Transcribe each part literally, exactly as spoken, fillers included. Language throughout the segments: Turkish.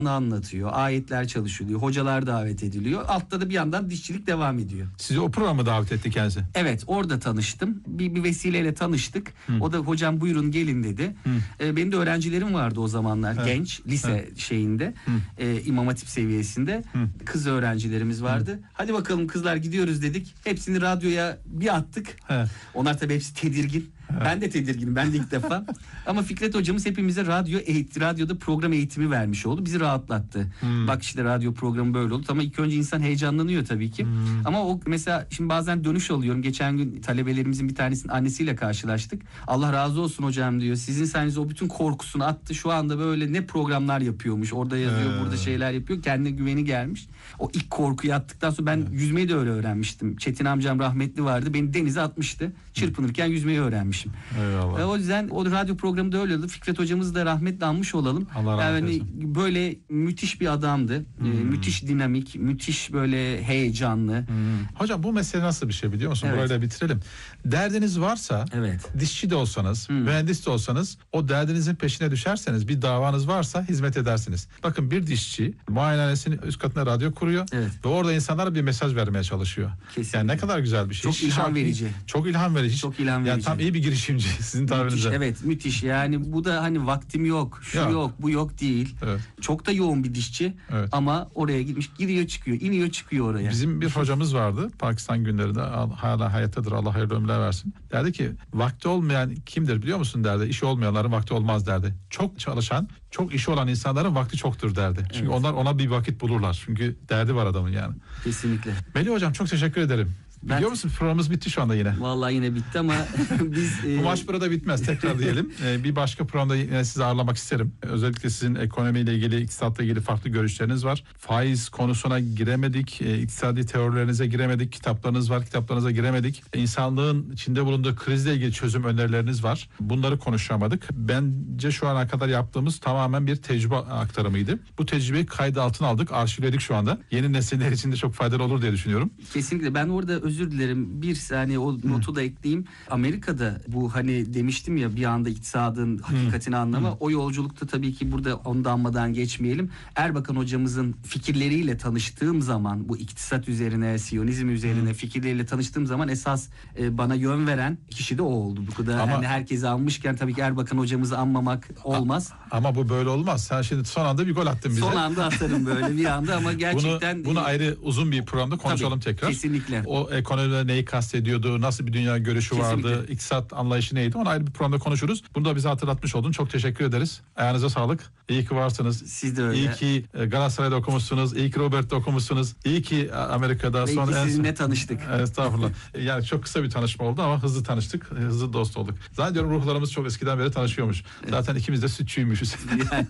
anlatıyor. Ayetler çalışılıyor. Hocalar davet ediliyor. Altta da bir yandan dişçilik devam ediyor. Sizi o programa davet etti kendisi. Evet, orada tanıştım. Bir, bir vesileyle tanıştık. Hı. O da hocam buyurun gelin dedi. Ee, benim de öğrencilerim vardı o zamanlar. Hı. Genç, lise Hı. şeyinde. E, İmam Hatip seviyesinde. Hı. Kız öğrencilerimiz vardı. Hı. Hadi bakalım kızlar gidiyoruz dedik. Hepsini radyoya bir attık. Hı. Onlar tabii hepsi tedirgin. Ben de tedirginim. Ben de ilk defa. Ama Fikret hocamız hepimize radyo eğitim, radyoda program eğitimi vermiş oldu. Bizi rahatlattı. Hmm. Bak işte radyo programı böyle oldu. Ama ilk önce insan heyecanlanıyor tabii ki. Hmm. Ama o mesela şimdi bazen dönüş alıyorum. Geçen gün talebelerimizin bir tanesinin annesiyle karşılaştık. Allah razı olsun hocam diyor. Sizin sayenizde o bütün korkusunu attı. Şu anda böyle ne programlar yapıyormuş. Orada yazıyor, ee. burada şeyler yapıyor. Kendine güveni gelmiş. O ilk korkuyu attıktan sonra ben evet. yüzmeyi de öyle öğrenmiştim. Çetin amcam rahmetli vardı. Beni denize atmıştı. Çırpınırken yüzmeyi öğrenmişim. Eyvallah. E, o yüzden o radyo programı da öyle oldu. Fikret hocamızı da rahmetle anmış olalım. Allah rahmet yani eylesin. Böyle müthiş bir adamdı. Hmm. E, müthiş dinamik, müthiş böyle heyecanlı. Hmm. Hocam bu mesele nasıl bir şey biliyor musun? Evet. Burayla bitirelim. Derdiniz varsa, evet. dişçi de olsanız, hmm. mühendis de olsanız, o derdinizin peşine düşerseniz, bir davanız varsa hizmet edersiniz. Bakın bir dişçi muayenehanesinin üst katına radyo kuruyor evet. ve orada insanlara bir mesaj vermeye çalışıyor. Kesinlikle. Yani ne kadar güzel bir şey. Çok ilham verici. Çok ilham verici. Çok ilham verici. Yani tam iyi bir girişimci sizin tabirinizle. Müthiş, evet müthiş. Yani bu da hani vaktim yok, şu yok, yok bu yok değil. Evet. Çok da yoğun bir dişçi evet. ama oraya gitmiş, giriyor çıkıyor, iniyor çıkıyor oraya. Bizim bir hocamız vardı Pakistan günlerinde, hala hayattadır, Allah hayırlı ömürler versin. Derdi ki vakti olmayan kimdir biliyor musun derdi. İşi olmayanların vakti olmaz derdi. Çok çalışan, çok işi olan insanların vakti çoktur derdi. Çünkü evet. onlar ona bir vakit bulurlar. Çünkü derdi var adamın yani. Kesinlikle. Melih hocam çok teşekkür ederim. Ben... Biliyor musun programımız bitti şu anda yine. Vallahi yine bitti ama biz... E... Bu maç burada bitmez, tekrar diyelim. Ee, bir başka programda yine sizi ağırlamak isterim. Özellikle sizin ekonomiyle ilgili, iktisatla ilgili farklı görüşleriniz var. Faiz konusuna giremedik, e, iktisadi teorilerinize giremedik, kitaplarınız var, kitaplarınıza giremedik. İnsanlığın içinde bulunduğu krizle ilgili çözüm önerileriniz var. Bunları konuşamadık. Bence şu ana kadar yaptığımız tamamen bir tecrübe aktarımıydı. Bu tecrübeyi kaydı altına aldık, arşivledik şu anda. Yeni nesiller için de çok faydalı olur diye düşünüyorum. Kesinlikle. Ben orada özür dilerim. Bir saniye o notu hmm. da ekleyeyim. Amerika'da bu hani demiştim ya bir anda iktisadın hakikatini hmm. anlama. Hmm. O yolculukta tabii ki burada onu da anmadan geçmeyelim. Erbakan hocamızın fikirleriyle tanıştığım zaman bu iktisat üzerine, Siyonizm üzerine hmm. fikirleriyle tanıştığım zaman esas e, bana yön veren kişi de o oldu. Bu kadar ama, hani herkesi anmışken tabii ki Erbakan hocamızı anmamak olmaz. Ama bu böyle olmaz. Sen şimdi son anda bir gol attın bize. Son anda atarım böyle bir anda ama gerçekten... Bunu, bunu ayrı uzun bir programda konuşalım tabii, tekrar. Kesinlikle. O ekonomide neyi kastediyordu, nasıl bir dünya görüşü kesinlikle. vardı, iktisat anlayışı neydi, onu ayrı bir programda konuşuruz. Bunu da bize hatırlatmış oldun. Çok teşekkür ederiz. Ayağınıza sağlık. İyi ki varsınız. Siz de öyle. İyi ki Galatasaray'da okumuşsunuz. İyi ki Robert'te okumuşsunuz. İyi ki Amerika'da. Ve son en... sizinle tanıştık. Estağfurullah. Yani çok kısa bir tanışma oldu ama hızlı tanıştık. Hızlı dost olduk. Zannediyorum ruhlarımız çok eskiden beri tanışıyormuş. Zaten ikimiz de sütçüymüşüz. Yani.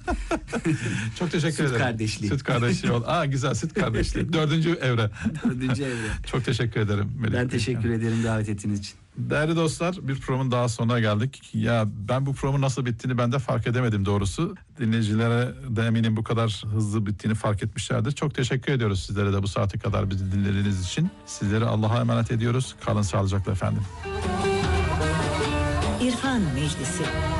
Çok teşekkür süt ederim. Süt kardeşliği. Süt kardeşliği. Aa güzel, süt kardeşliği. Dördüncü evre. Dördüncü evre. Çok teşekkür ederim. Melih ben teşekkür yani. ederim davet ettiğiniz için. Değerli dostlar, bir programın daha sonuna geldik. Ya ben bu programın nasıl bittiğini ben de fark edemedim doğrusu. Dinleyicilere de eminim bu kadar hızlı bittiğini fark etmişlerdir. Çok teşekkür ediyoruz sizlere de bu saate kadar bizi dinlediğiniz için. Sizleri Allah'a emanet ediyoruz. Kalın sağlıcakla efendim. İrfan Meclisi.